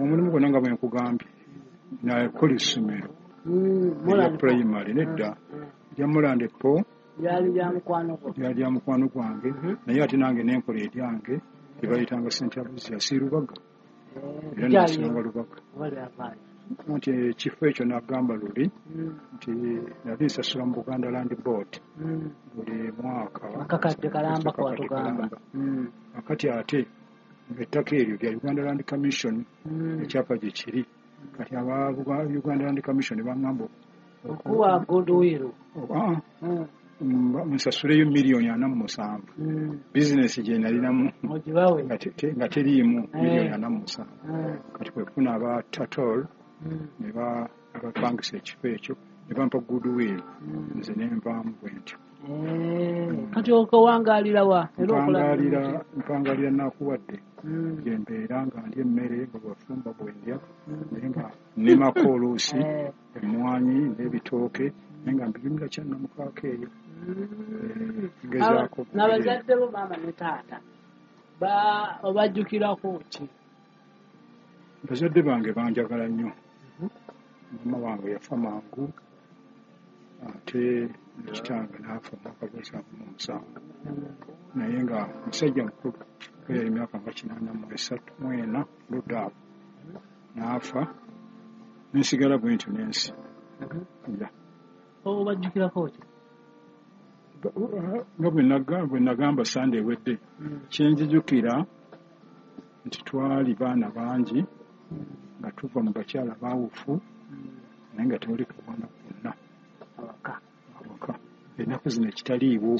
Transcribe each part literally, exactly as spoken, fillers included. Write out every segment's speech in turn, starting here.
omulimu gwonna nga bwe nkugambye nakola essomero erya primary nedda erya Mulandepo lyali lya mukwano gwo lyali lya mukwano gwange naye ate nange nenkola eryange ebayitanga St Lucia si Lubaga era nasonga Lubaga nti ekifo ekyo nagamba luli nti nali nsasula mu Buganda Land Board buli mwaka akakadde kalamba kwatugamba akati ate ettaka eryo lya Uganda Land Commission ekyapa gye kiri kati aba Uganda Land Commission baŋŋamba okuwa goodwill nsasuleyo miliyoni ana mu musanvu bizinesi gye nalinamu nga teriimu miliyoni ana mu musanvu kati kwekufuna aba Tatol ne bapangisa ekifo ekyo ne bampa goodwill nze ne nvaamu bwentyo kati okowangaalira wa mpangalira nakuwadde gye mbeera nga ndya emmere nga bwafumba bwendya naye nga nemako oluusi emmwanyi n'ebitooke naye nga mbirimira kyannamukaako eyo ngezaako n'abazadde bo maama ne taata obajjukirako ki? Bazadde bange banjagala nnyo mama wange yafa mangu ate kitange naafa omwaka gw'esaavu mu musanvu naye nga musajja mukulu yali emyaka nga kinaana mu esatu mu ena ludaawo naafa nensigala bwentyo n'ensi obajjukirako ki? nga bwe nagamba sande ewedde kyenjijukira nti twali baana bangi nga tuva mu bakyala baawufu naye nga tewali kawana kwonna awaka ennaku zino ekitaliiwo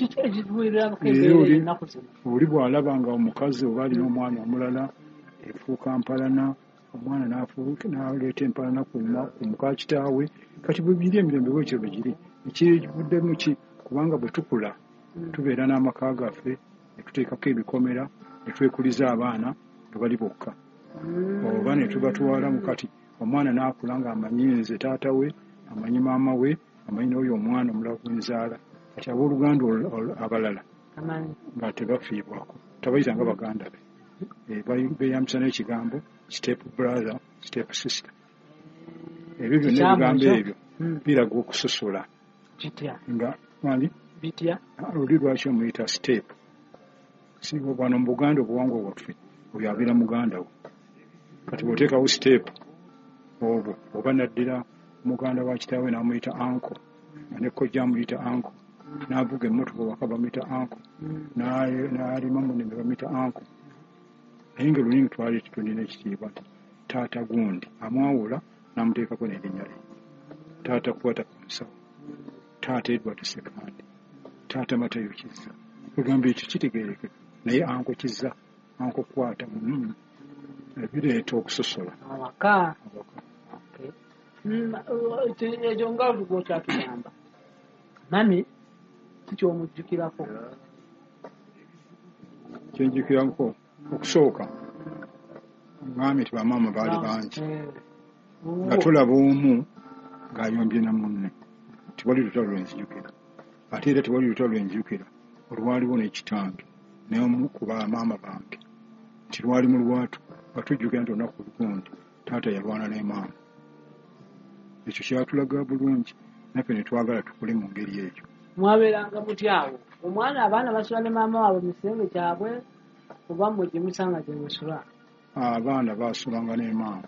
oli bw'alaba nga omukazi oba alina omwana omulala efuuka mpalana omwana n'aleeta empalana ku muka kitaawe kati bwe biri emirembe bwekyo bwe giri ekivuddemu ki kubanga bwe tukula tubeera n'amaka gaffe ne tuteekako ebikomera ne twekuliza abaana nga bali bokka oba ne tubatwala mu kati omwana n'akula ng'amanyi nze taata we amanyi maama we amanyi n'oyo omwana omulala gwenzaala kati abooluganda abalala nga tebafiibwako tabayitanga baganda be beeyambisa n'ekigambo step brother step sister ebyo byonna ebigambo ebyo biraga okususula nga mani oli lwaki omuyita step wano mu Buganda obuwangwa bwaffe oyo abeera muganda wo kati bw'oteekawo step obwo oba naddira muganda wa kitaawe n'amuyita anko ne kojja amuyita anko n'avuga emmotoka waka bamuyita anko n'alima munne ne bamuyita anko naye nga luningi twali tutulina ekitiibwa nti taata gundi amwawula n'amuteekako n'erinnya lye taata kwata ku nsawo taata Edward Sekandi taata Matayo Kizza kugamba ekyo kitegeereke naye anko Kizza anko kwata bireeta okusosola awaka ekyo nga olugokyatugamba mami kikyomujjukirako kyenjukirako okusooka mwami ti bamaama baali bangi nga tulaba omu ng'ayombye na munne tewali lutalo lwenzijukira ate era tewali lutalo lwenzijukira olwaliwo n'ekitange naye omu ku bamaama bange nti lwali mu lwatu batujjukira nti olunaku lugundi taata yalwana ne maama ekyo kyatulaga bulungi naffe ne twagala tukule mu ngeri ekyo mwabeeranga mutyawo omwana abaana basula ne maama waabwe mu kisenge kyabwe oba mmwe gye musanga gye musula abaana baasulanga ne maama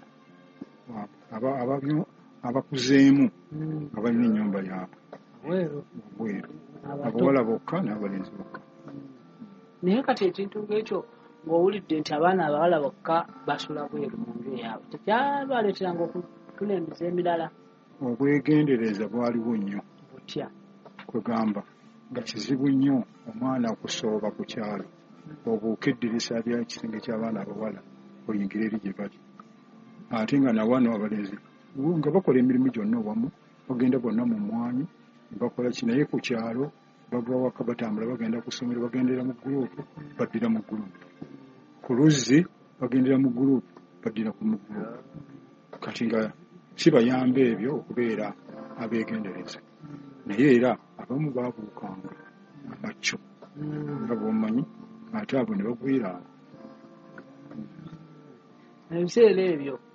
abakuzeemu nga balina ennyumba yaabwe bweru abawala bokka n'abalenzi bokka naye kati ekintu ng'ekyo ng'owulidde nti abaana abawala bokka basula bweru mu nju yaabwe tekyabaleeteranga okukulembeza emirala obwegendereza bwaliwo nnyo butya kwegamba nga kizibu nnyo omwana okusooba ku kyalo obuuka eddirisa ly'ekisenge ky'abaana abawala oyingira eri gye bali ate nga nawano abalenzi nga bakola emirimu gyonna owamu bagenda bonna mu mwanyi bakola ki naye ku kyalo bava waka batambula bagenda ku ssomero bagendera mu gurupu baddira mu gurupu ku luzzi bagendera mu gurupu baddira ku mu gurupu kati nga si bayamba ebyo okubeera abeegendereza naye era abamu baabuukanga amacco nga bwomanyi ate abo ne bagwira awo ebiseera ebyo